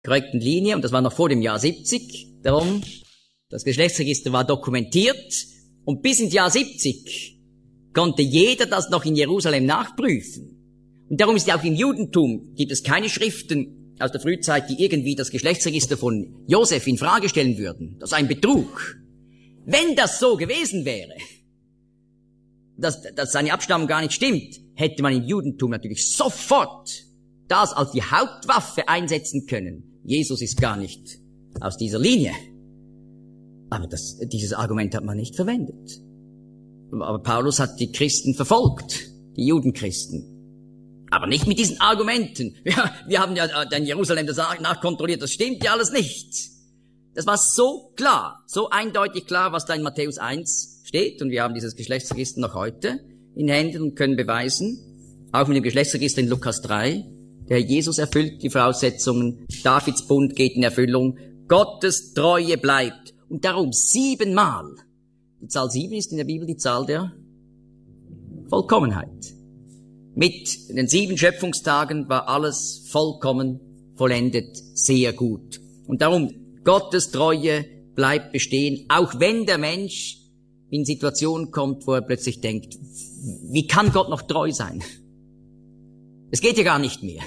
korrekten Linie, und das war noch vor dem Jahr 70, darum, das Geschlechtsregister war dokumentiert, und bis ins Jahr 70 konnte jeder das noch in Jerusalem nachprüfen. Und darum ist ja auch im Judentum, gibt es keine Schriften aus der Frühzeit, die irgendwie das Geschlechtsregister von Josef in Frage stellen würden. Das ist ein Betrug. Wenn das so gewesen wäre, dass seine Abstammung gar nicht stimmt, hätte man im Judentum natürlich sofort das als die Hauptwaffe einsetzen können. Jesus ist gar nicht aus dieser Linie. Aber dieses Argument hat man nicht verwendet. Aber Paulus hat die Christen verfolgt, die Judenchristen. Aber nicht mit diesen Argumenten. Wir haben ja in Jerusalem das nachkontrolliert, das stimmt ja alles nicht. Das war so klar, so eindeutig klar, was da in Matthäus 1 steht. Und wir haben dieses Geschlechtsregister noch heute in Händen und können beweisen, auch mit dem Geschlechtsregister in Lukas 3, der Herr Jesus erfüllt die Voraussetzungen, Davids Bund geht in Erfüllung, Gottes Treue bleibt. Und darum 7-mal. Die Zahl 7 ist in der Bibel die Zahl der Vollkommenheit. Mit den 7 Schöpfungstagen war alles vollkommen, vollendet, sehr gut. Und darum, Gottes Treue bleibt bestehen, auch wenn der Mensch in Situationen kommt, wo er plötzlich denkt, wie kann Gott noch treu sein? Es geht ja gar nicht mehr.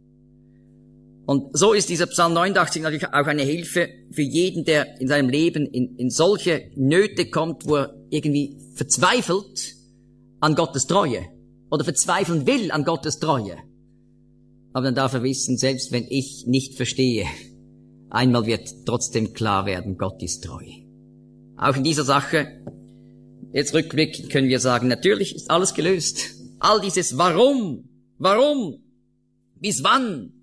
Und so ist dieser Psalm 89 natürlich auch eine Hilfe für jeden, der in seinem Leben in solche Nöte kommt, wo er irgendwie verzweifelt an Gottes Treue oder verzweifeln will an Gottes Treue. Aber dann darf er wissen, selbst wenn ich nicht verstehe, einmal wird trotzdem klar werden, Gott ist treu. Auch in dieser Sache, jetzt rückblickend können wir sagen, natürlich ist alles gelöst. All dieses Warum, bis wann?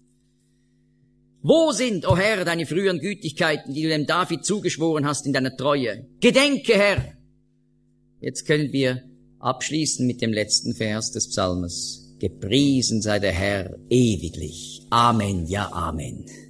Wo sind, o Herr, deine früheren Gütigkeiten, die du dem David zugeschworen hast in deiner Treue? Gedenke, Herr! Jetzt können wir abschließen mit dem letzten Vers des Psalmes. Gepriesen sei der Herr ewiglich. Amen, ja, Amen.